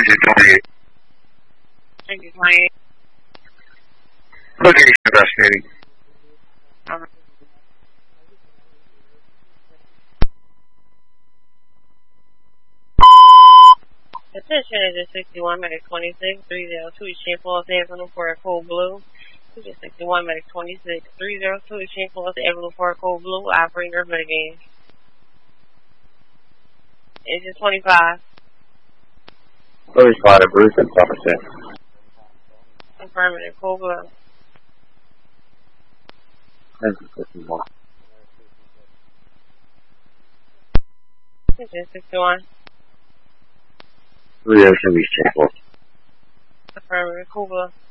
28. Thank you, 28. Location investigating. Alright. Attention agent 61, medic 26, 302 East Falls Avenue for a Code Blue. Agent 61, medic 26, 302 East Falls Avenue for a Code Blue. Operator mitigating. Agent 25. Louis Slaughter, Bruce, and Somerset. Affirmative, Code Blue. Thank you, 51. Agent 61. 302 East Falls. Affirmative, Code Blue.